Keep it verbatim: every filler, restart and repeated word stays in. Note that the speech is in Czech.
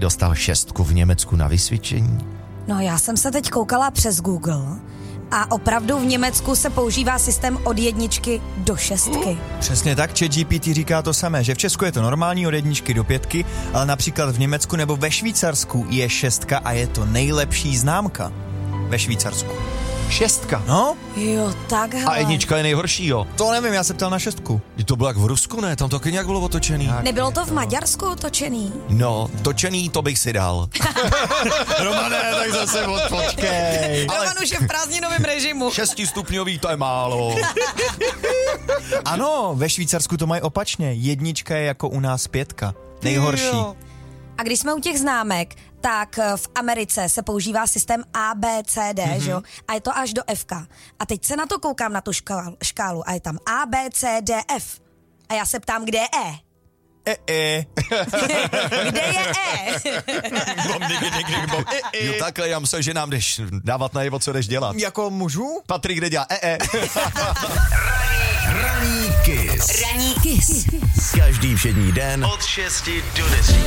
dostal šestku v Německu na vysvědčení? No já jsem se teď koukala přes Google a opravdu v Německu se používá systém od jedničky do šestky. Přesně tak, ChatGPT říká to samé, že v Česku je to normální od jedničky do pětky, ale například v Německu nebo ve Švýcarsku je šestka a je to nejlepší známka ve Švýcarsku. Šestka? No? Jo, takhle. A jednička je nejhorší, jo? To nevím, já se ptal na šestku. To bylo jak v Rusku, ne? Tam to nějak bylo otočený. Tak. Nebylo to v Maďarsku otočený? No, točený to bych si dal. Romane, tak zase odpočkej. Roman už je v prázdninovém režimu. Šestistupňový, to je málo. Ano, ve Švýcarsku to mají opačně. Jednička je jako u nás pětka. Nejhorší. Jo. A když jsme u těch známek, tak v Americe se používá systém A B C D, mm-hmm. že jo? A je to až do F K. A teď se na to koukám, na tu škálu, škálu a je tam A B C D F. A já se ptám, kde je E? E, e. Kde je E? Jo, takhle, já myslím, že nám jdeš dávat najevo, co jdeš dělat. Jako můžu? Patrik, kde dělá e, e. Ranní kiss. Ranní kiss. Každý všední den Od šesti do deseti.